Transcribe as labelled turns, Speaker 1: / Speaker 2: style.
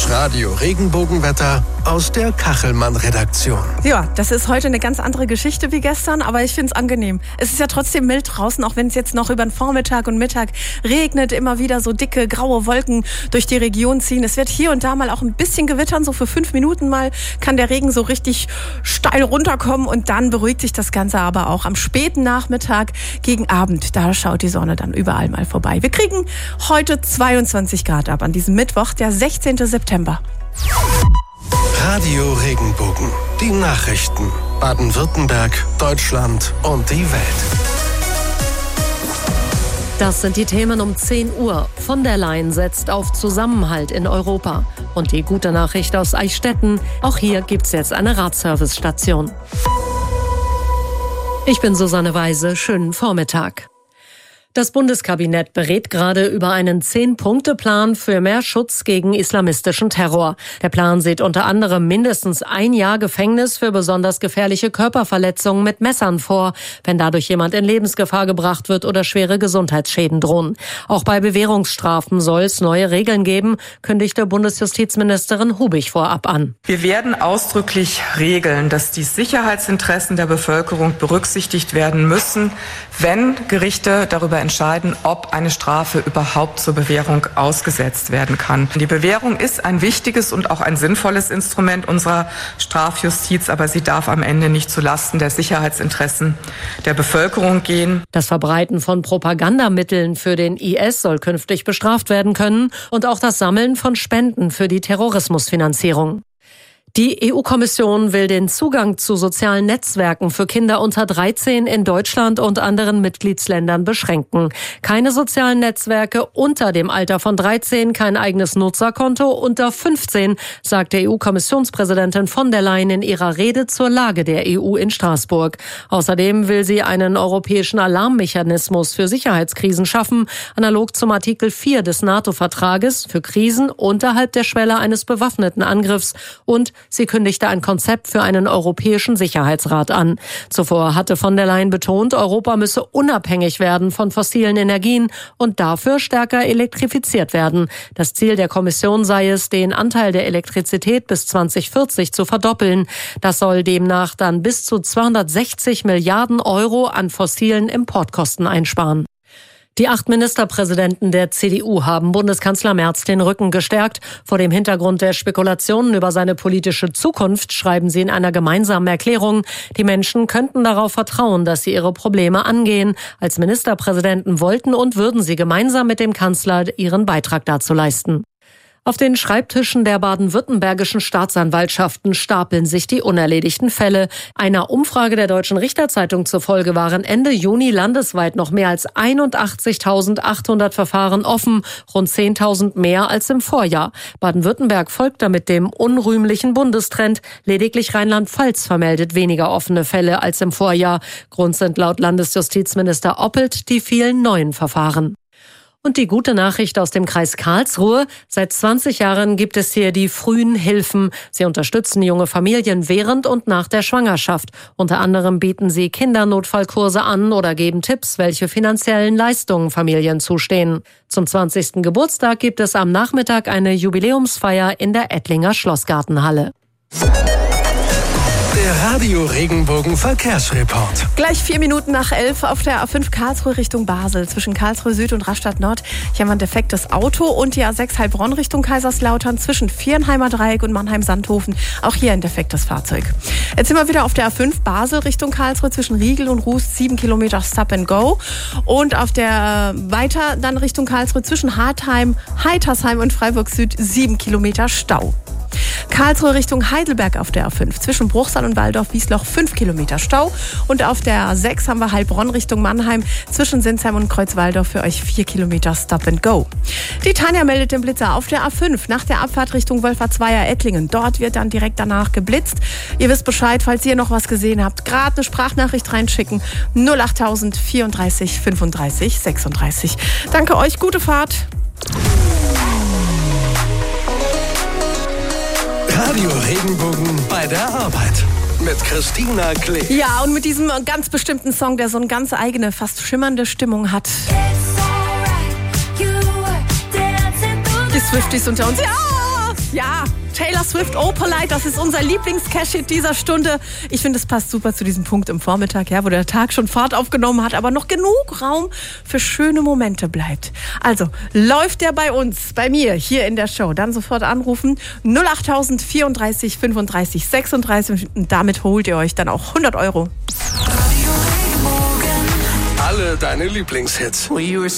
Speaker 1: Das Radio-Regenbogenwetter aus der Kachelmann-Redaktion.
Speaker 2: Ja, das ist heute eine ganz andere Geschichte wie gestern, aber ich finde es angenehm. Es ist ja trotzdem mild draußen, auch wenn es jetzt noch über den Vormittag und Mittag regnet, immer wieder so dicke, graue Wolken durch die Region ziehen. Es wird hier und da mal auch ein bisschen gewittern, so für 5 Minuten mal kann der Regen so richtig steil runterkommen und dann beruhigt sich das Ganze aber auch am späten Nachmittag gegen Abend. Da schaut die Sonne dann überall mal vorbei. Wir kriegen heute 22 Grad ab an diesem Mittwoch, der 16. September.
Speaker 1: Radio Regenbogen. Die Nachrichten. Baden-Württemberg, Deutschland und die Welt.
Speaker 3: Das sind die Themen um 10 Uhr. Von der Leyen setzt auf Zusammenhalt in Europa. Und die gute Nachricht aus Eichstätten, auch hier gibt's jetzt eine Radservice-Station. Ich bin Susanne Weise, schönen Vormittag. Das Bundeskabinett berät gerade über einen 10-Punkte-Plan für mehr Schutz gegen islamistischen Terror. Der Plan sieht unter anderem mindestens 1 Jahr Gefängnis für besonders gefährliche Körperverletzungen mit Messern vor, wenn dadurch jemand in Lebensgefahr gebracht wird oder schwere Gesundheitsschäden drohen. Auch bei Bewährungsstrafen soll es neue Regeln geben, kündigte Bundesjustizministerin Hubig vorab an.
Speaker 4: Wir werden ausdrücklich regeln, dass die Sicherheitsinteressen der Bevölkerung berücksichtigt werden müssen, wenn Gerichte darüber entscheiden, ob eine Strafe überhaupt zur Bewährung ausgesetzt werden kann. Die Bewährung ist ein wichtiges und auch ein sinnvolles Instrument unserer Strafjustiz, aber sie darf am Ende nicht zulasten der Sicherheitsinteressen der Bevölkerung gehen.
Speaker 3: Das Verbreiten von Propagandamitteln für den IS soll künftig bestraft werden können und auch das Sammeln von Spenden für die Terrorismusfinanzierung. Die EU-Kommission will den Zugang zu sozialen Netzwerken für Kinder unter 13 in Deutschland und anderen Mitgliedsländern beschränken. Keine sozialen Netzwerke unter dem Alter von 13, kein eigenes Nutzerkonto unter 15, sagte EU-Kommissionspräsidentin von der Leyen in ihrer Rede zur Lage der EU in Straßburg. Außerdem will sie einen europäischen Alarmmechanismus für Sicherheitskrisen schaffen, analog zum Artikel 4 des NATO-Vertrages für Krisen unterhalb der Schwelle eines bewaffneten Angriffs, und sie kündigte ein Konzept für einen europäischen Sicherheitsrat an. Zuvor hatte von der Leyen betont, Europa müsse unabhängig werden von fossilen Energien und dafür stärker elektrifiziert werden. Das Ziel der Kommission sei es, den Anteil der Elektrizität bis 2040 zu verdoppeln. Das soll demnach dann bis zu 260 Milliarden Euro an fossilen Importkosten einsparen. Die 8 Ministerpräsidenten der CDU haben Bundeskanzler Merz den Rücken gestärkt. Vor dem Hintergrund der Spekulationen über seine politische Zukunft schreiben sie in einer gemeinsamen Erklärung, die Menschen könnten darauf vertrauen, dass sie ihre Probleme angehen. Als Ministerpräsidenten wollten und würden sie gemeinsam mit dem Kanzler ihren Beitrag dazu leisten. Auf den Schreibtischen der baden-württembergischen Staatsanwaltschaften stapeln sich die unerledigten Fälle. Einer Umfrage der Deutschen Richterzeitung zufolge waren Ende Juni landesweit noch mehr als 81.800 Verfahren offen, rund 10.000 mehr als im Vorjahr. Baden-Württemberg folgt damit dem unrühmlichen Bundestrend. Lediglich Rheinland-Pfalz vermeldet weniger offene Fälle als im Vorjahr. Grund sind laut Landesjustizminister Oppelt die vielen neuen Verfahren. Und die gute Nachricht aus dem Kreis Karlsruhe: Seit 20 Jahren gibt es hier die frühen Hilfen. Sie unterstützen junge Familien während und nach der Schwangerschaft. Unter anderem bieten sie Kindernotfallkurse an oder geben Tipps, welche finanziellen Leistungen Familien zustehen. Zum 20. Geburtstag gibt es am Nachmittag eine Jubiläumsfeier in der Ettlinger Schlossgartenhalle.
Speaker 1: Der Radio Regenbogen Verkehrsreport.
Speaker 2: Gleich 4 Minuten nach 11 auf der A5 Karlsruhe Richtung Basel. Zwischen Karlsruhe Süd und Rastatt Nord. Hier haben wir ein defektes Auto. Und die A6 Heilbronn Richtung Kaiserslautern zwischen Vierenheimer Dreieck und Mannheim-Sandhofen. Auch hier ein defektes Fahrzeug. Jetzt sind wir wieder auf der A5 Basel Richtung Karlsruhe zwischen Riegel und Ruß. 7 Kilometer Stop and Go. Und auf der weiter dann Richtung Karlsruhe zwischen Hartheim, Heitersheim und Freiburg Süd 7 Kilometer Stau. Karlsruhe Richtung Heidelberg auf der A5. Zwischen Bruchsal und Waldorf-Wiesloch 5 Kilometer Stau. Und auf der A6 haben wir Heilbronn Richtung Mannheim. Zwischen Sinsheim und Kreuzwaldorf für euch 4 Kilometer Stop and Go. Die Tanja meldet den Blitzer auf der A5 nach der Abfahrt Richtung Wolfertsweier-Ettlingen. Dort wird dann direkt danach geblitzt. Ihr wisst Bescheid, falls ihr noch was gesehen habt. Gerade eine Sprachnachricht reinschicken. 08000 34 35 36. Danke euch, gute Fahrt.
Speaker 1: Radio Regenbogen bei der Arbeit. Mit Christina Klee.
Speaker 2: Ja, und mit diesem ganz bestimmten Song, der so eine ganz eigene, fast schimmernde Stimmung hat. Die Swifties unter uns. Ja! Ja! Taylor Swift, Oh Polite, das ist unser Lieblings-Cash-Hit dieser Stunde. Ich finde, es passt super zu diesem Punkt im Vormittag, ja, wo der Tag schon Fahrt aufgenommen hat, aber noch genug Raum für schöne Momente bleibt. Also, läuft der bei uns, bei mir, hier in der Show, dann sofort anrufen, 08000 34 35 36 und damit holt ihr euch dann auch 100 €.
Speaker 1: Alle deine Lieblingshits.